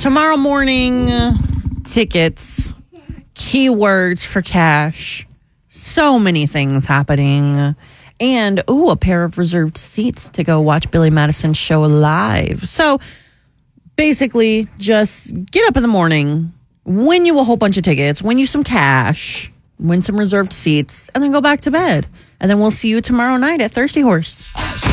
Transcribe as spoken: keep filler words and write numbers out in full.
Tomorrow morning, tickets, keywords for cash, so many things happening. And, ooh, a pair of reserved seats to go watch Billy Madison's show live. So, basically, just get up in the morning, win you a whole bunch of tickets, win you some cash, win some reserved seats, and then go back to bed. And then we'll see you tomorrow night at Thirsty Horse.